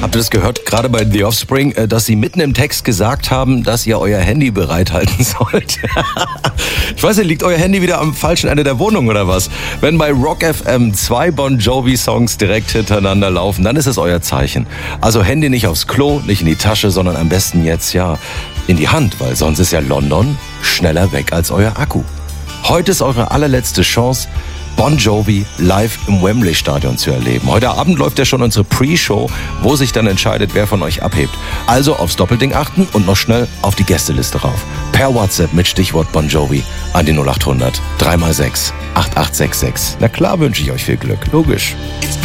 Habt ihr das gehört, gerade bei The Offspring, dass sie mitten im Text gesagt haben, dass ihr euer Handy bereithalten sollt? Ich weiß nicht, liegt euer Handy wieder am falschen Ende der Wohnung oder was? Wenn bei Rock FM 2 Bon Jovi-Songs direkt hintereinander laufen, dann ist es euer Zeichen. Also Handy nicht aufs Klo, nicht in die Tasche, sondern am besten jetzt in die Hand, weil sonst ist ja London schneller weg als euer Akku. Heute ist eure allerletzte Chance, Bon Jovi live im Wembley-Stadion zu erleben. Heute Abend läuft ja schon unsere Pre-Show, wo sich dann entscheidet, wer von euch abhebt. Also aufs Doppelding achten und noch schnell auf die Gästeliste rauf. Per WhatsApp mit Stichwort Bon Jovi an die 0800 3x6 8866. Na klar wünsche ich euch viel Glück, logisch.